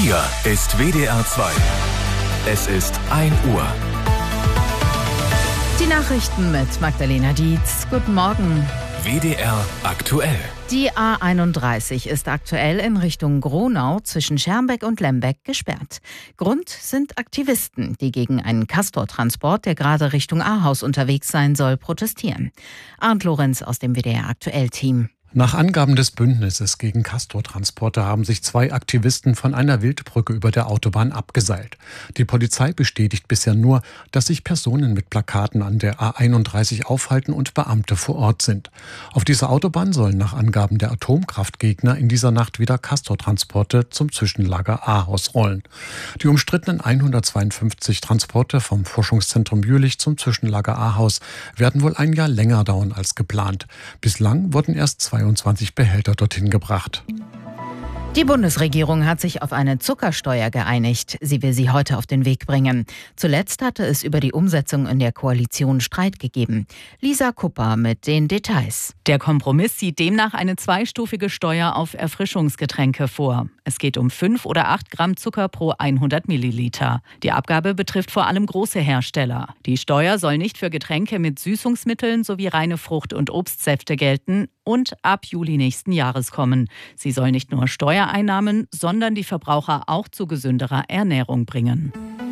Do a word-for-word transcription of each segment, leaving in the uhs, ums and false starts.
Hier ist W D R zwei. Es ist ein Uhr. Die Nachrichten mit Magdalena Dietz. Guten Morgen. W D R aktuell. Die A einunddreißig ist aktuell in Richtung Gronau zwischen Schermbeck und Lembeck gesperrt. Grund sind Aktivisten, die gegen einen Castor-Transport, der gerade Richtung Ahaus unterwegs sein soll, protestieren. Arndt Lorenz aus dem W D R Aktuell-Team. Nach Angaben des Bündnisses gegen Castor-Transporte haben sich zwei Aktivisten von einer Wildbrücke über der Autobahn abgeseilt. Die Polizei bestätigt bisher nur, dass sich Personen mit Plakaten an der A einunddreißig aufhalten und Beamte vor Ort sind. Auf dieser Autobahn sollen nach Angaben der Atomkraftgegner in dieser Nacht wieder Castor-Transporte zum Zwischenlager Ahaus rollen. Die umstrittenen hundertzweiundfünfzig Transporte vom Forschungszentrum Jülich zum Zwischenlager Ahaus werden wohl ein Jahr länger dauern als geplant. Bislang wurden erst zweiundzwanzig Behälter dorthin gebracht. Die Bundesregierung hat sich auf eine Zuckersteuer geeinigt. Sie will sie heute auf den Weg bringen. Zuletzt hatte es über die Umsetzung in der Koalition Streit gegeben. Lisa Kupper mit den Details. Der Kompromiss sieht demnach eine zweistufige Steuer auf Erfrischungsgetränke vor. Es geht um fünf oder acht Gramm Zucker pro hundert Milliliter. Die Abgabe betrifft vor allem große Hersteller. Die Steuer soll nicht für Getränke mit Süßungsmitteln sowie reine Frucht- und Obstsäfte gelten und ab Juli nächsten Jahres kommen. Sie soll nicht nur Steuereinnahmen, sondern die Verbraucher auch zu gesünderer Ernährung bringen.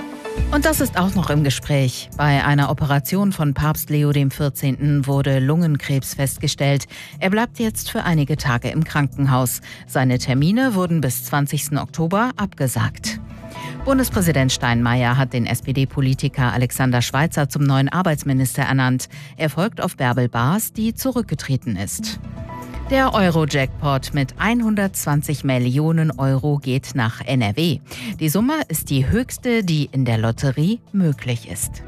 Und das ist auch noch im Gespräch. Bei einer Operation von Papst Leo der vierzehnte. Wurde Lungenkrebs festgestellt. Er bleibt jetzt für einige Tage im Krankenhaus. Seine Termine wurden bis zwanzigsten Oktober abgesagt. Bundespräsident Steinmeier hat den S P D-Politiker Alexander Schweitzer zum neuen Arbeitsminister ernannt. Er folgt auf Bärbel Baas, die zurückgetreten ist. Der Euro-Jackpot mit hundertzwanzig Millionen Euro geht nach N R W. Die Summe ist die höchste, die in der Lotterie möglich ist.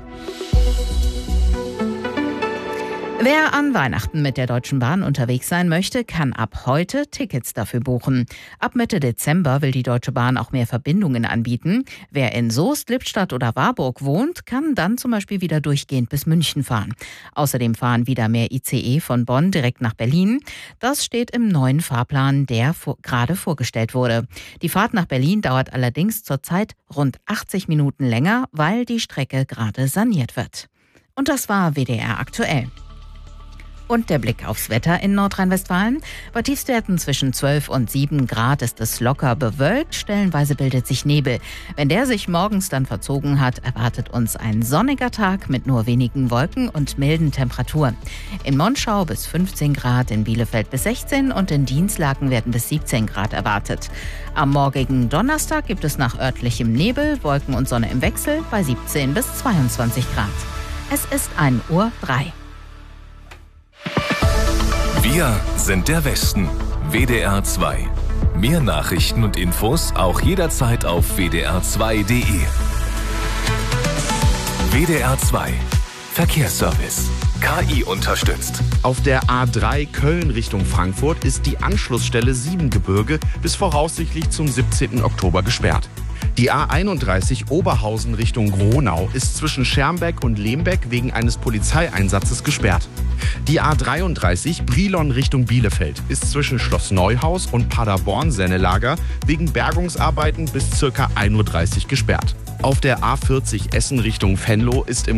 Wer an Weihnachten mit der Deutschen Bahn unterwegs sein möchte, kann ab heute Tickets dafür buchen. Ab Mitte Dezember will die Deutsche Bahn auch mehr Verbindungen anbieten. Wer in Soest, Lippstadt oder Warburg wohnt, kann dann zum Beispiel wieder durchgehend bis München fahren. Außerdem fahren wieder mehr I C E von Bonn direkt nach Berlin. Das steht im neuen Fahrplan, der vor, gerade vorgestellt wurde. Die Fahrt nach Berlin dauert allerdings zurzeit rund achtzig Minuten länger, weil die Strecke gerade saniert wird. Und das war W D R aktuell. Und der Blick aufs Wetter in Nordrhein-Westfalen. Bei Tiefstwerten zwischen zwölf und sieben Grad ist es locker bewölkt. Stellenweise bildet sich Nebel. Wenn der sich morgens dann verzogen hat, erwartet uns ein sonniger Tag mit nur wenigen Wolken und milden Temperaturen. In Monschau bis fünfzehn Grad, in Bielefeld bis sechzehn und in Dinslaken werden bis siebzehn Grad erwartet. Am morgigen Donnerstag gibt es nach örtlichem Nebel, Wolken und Sonne im Wechsel bei siebzehn bis zweiundzwanzig Grad. Es ist ein Uhr drei. Wir sind der Westen. W D R zwei. Mehr Nachrichten und Infos auch jederzeit auf w d r zwei punkt d e. W D R zwei. Verkehrsservice. K I unterstützt. Auf der A drei Köln Richtung Frankfurt ist die Anschlussstelle Siebengebirge bis voraussichtlich zum siebzehnten Oktober gesperrt. Die A einunddreißig Oberhausen Richtung Gronau ist zwischen Schermbeck und Lembeck wegen eines Polizeieinsatzes gesperrt. Die A dreiunddreißig Brilon Richtung Bielefeld ist zwischen Schloss Neuhaus und Paderborn-Sennelager wegen Bergungsarbeiten bis ca. ein Uhr dreißig gesperrt. Auf der A vierzig Essen Richtung Venlo ist im